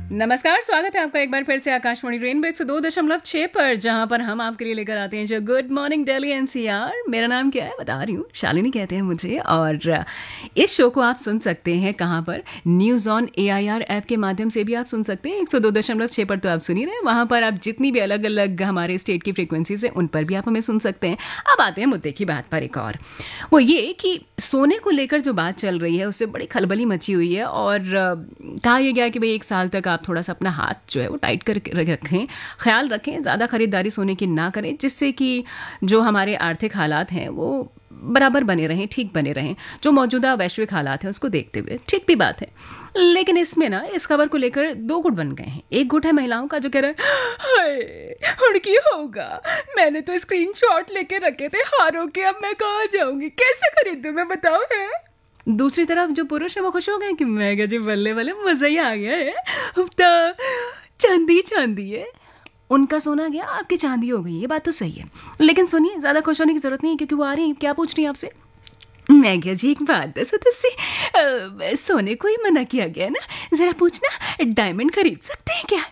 नमस्कार, स्वागत है आपका एक बार फिर से आकाशवाणी रेनबो 102.6 पर, जहां पर हम आपके लिए लेकर आते हैं जो गुड मॉर्निंग दिल्ली एनसीआर। मेरा नाम क्या है बता रही हूँ, शालिनी कहते हैं मुझे। और इस शो को आप सुन सकते हैं कहाँ पर, न्यूज़ ऑन एआईआर ऐप के माध्यम से भी आप सुन सकते हैं। 102.6 पर तो आप सुन ही रहे हैं, वहाँ पर आप जितनी भी अलग अलग हमारे स्टेट की फ्रिक्वेंसीज है उन पर भी आप हमें सुन सकते हैं। अब आते हैं मुद्दे की बात पर। एक और वो ये कि सोने को लेकर जो बात चल रही है उससे बड़ी खलबली मची हुई है। और कहा यह गया कि भाई 1 साल तक आप थोड़ा सा अपना हाथ जो है वो टाइट कर रखें, ख्याल रखें, ज़्यादा खरीदारी सोने की ना करें, जिससे कि जो हमारे आर्थिक हालात हैं वो बराबर बने रहें, ठीक बने रहें, जो मौजूदा वैश्विक हालात हैं उसको देखते हुए। ठीक भी बात है, लेकिन इसमें ना इस खबर को लेकर 2 गुट बन गए हैं। एक गुट है महिलाओं का जो कह रहा है हाय हुड़की होगा, मैंने तो स्क्रीनशॉट लेके रखे थे हारों के, अब मैं कहाँ जाऊंगी, कैसे खरीदूं मैं, बताओ है। दूसरी तरफ जो पुरुष है वो खुश हो गए कि मैं क्या जी, बल्ले बल्ले मजा ही आ गया है, अब तो चांदी चांदी है। उनका सोना गया, आपकी चांदी हो गई, ये बात तो सही है। लेकिन सुनिए, ज्यादा खुश होने की जरूरत नहीं है, क्योंकि वो आ रही है। क्या पूछ रही है आपसे? मैं क्या जी, एक बात दसो तुझसे, सोने को ही मना किया गया ना, जरा पूछना डायमंड खरीद सकते हैं क्या?